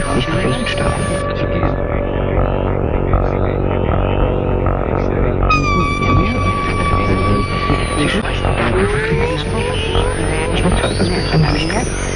nicht nach welchen Staaten. Ich weiß, das Programm habe ich